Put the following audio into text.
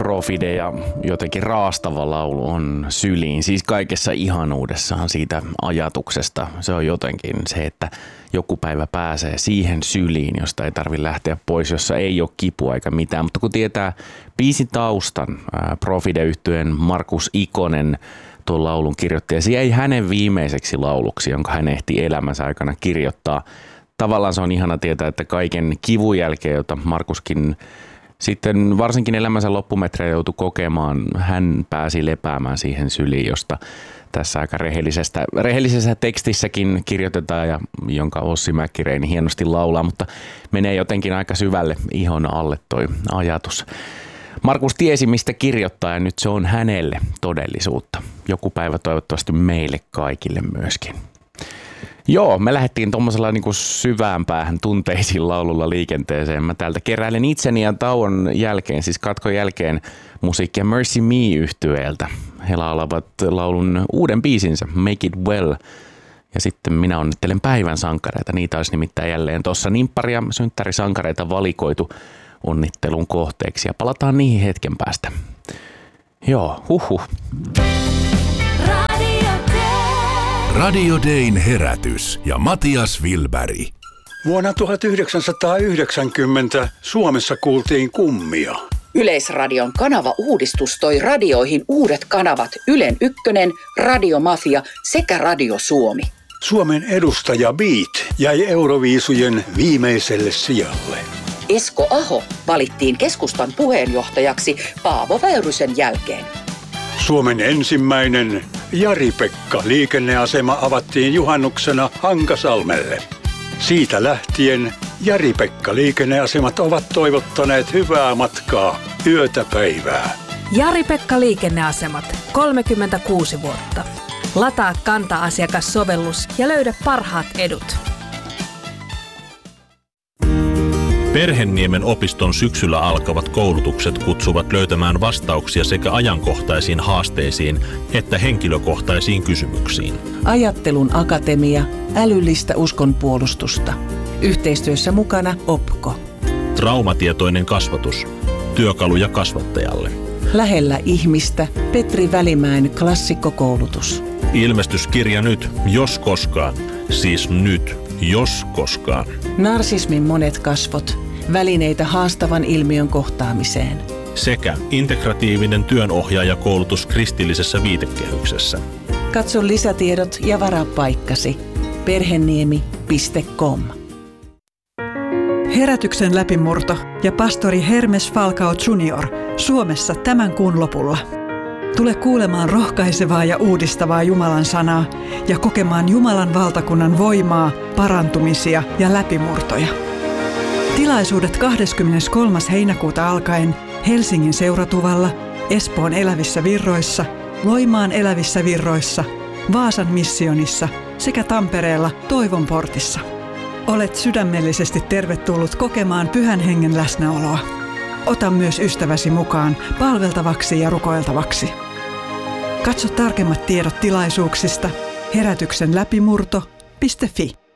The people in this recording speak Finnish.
Profide ja jotenkin raastava laulu on syliin, siis kaikessa ihanuudessaan siitä ajatuksesta. Se on jotenkin se, että joku päivä pääsee siihen syliin, josta ei tarvitse lähteä pois, jossa ei ole kipua eikä mitään. Mutta kun tietää biisin taustan, Profide-yhtyeen Markus Ikonen tuon laulun kirjoitti, ja se jäi hänen viimeiseksi lauluksi, jonka hän ehti elämänsä aikana kirjoittaa. Tavallaan se on ihana tietää, että kaiken kivun jälkeen, jota Markuskin sitten varsinkin elämänsä loppumetrejä joutui kokemaan, hän pääsi lepäämään siihen syliin, josta tässä aika rehellisessä tekstissäkin kirjoitetaan ja jonka Ossi Mäkkireini hienosti laulaa, mutta menee jotenkin aika syvälle ihon alle toi ajatus. Markus tiesi, mistä kirjoittaa ja nyt se on hänelle todellisuutta. Joku päivä toivottavasti meille kaikille myöskin. Joo, me lähdettiin tuommoisella niinku syvään päähän tunteisiin laululla liikenteeseen. Mä täältä keräilen itseni ja tauon jälkeen, siis katkon jälkeen musiikkia Mercy Me-yhtyeeltä. He laulavat laulun uuden biisinsä Make It Well. Ja sitten minä onnittelen päivän sankareita. Niitä olisi nimittäin jälleen tuossa nimpparia synttärisankareita valikoitu onnittelun kohteeksi. Ja palataan niihin hetken päästä. Joo, Radio Dayn herätys ja Matias Wilberg. Vuonna 1990 Suomessa kuultiin kummia. Yleisradion kanava-uudistus toi radioihin uudet kanavat Ylen Ykkönen, Radio Mafia sekä Radio Suomi. Suomen edustaja Beat jäi Euroviisujen viimeiselle sijalle. Esko Aho valittiin keskustan puheenjohtajaksi Paavo Väyrysen jälkeen. Suomen ensimmäinen Jari-Pekka liikenneasema avattiin juhannuksena Hankasalmelle. Siitä lähtien Jari-Pekka liikenneasemat ovat toivottaneet hyvää matkaa yötä päivää. Jari-Pekka liikenneasemat, 36 vuotta. Lataa Kanta-asiakassovellus ja löydä parhaat edut. Perhenniemen opiston syksyllä alkavat koulutukset kutsuvat löytämään vastauksia sekä ajankohtaisiin haasteisiin että henkilökohtaisiin kysymyksiin. Ajattelun akatemia, älyllistä uskonpuolustusta. Yhteistyössä mukana OPKO. Traumatietoinen kasvatus. Työkaluja kasvattajalle. Lähellä ihmistä Petri Välimäen klassikkokoulutus. Ilmestyskirja nyt, jos koskaan. Siis nyt, jos koskaan. Narsismin monet kasvot. Välineitä haastavan ilmiön kohtaamiseen. Sekä integratiivinen työnohjaajakoulutus kristillisessä viitekehyksessä. Katso lisätiedot ja varaa paikkasi. Perheniemi.com. Herätyksen läpimurto ja pastori Hermes Falcao Jr. Suomessa tämän kuun lopulla. Tule kuulemaan rohkaisevaa ja uudistavaa Jumalan sanaa ja kokemaan Jumalan valtakunnan voimaa, parantumisia ja läpimurtoja. Tilaisuudet 23. heinäkuuta alkaen Helsingin Seuratuvalla, Espoon Elävissä Virroissa, Loimaan Elävissä Virroissa, Vaasan missionissa sekä Tampereella Toivon portissa. Olet sydämellisesti tervetullut kokemaan Pyhän Hengen läsnäoloa. Ota myös ystäväsi mukaan palveltavaksi ja rukoiltavaksi. Katso tarkemmat tiedot tilaisuuksista herätyksenläpimurto.fi.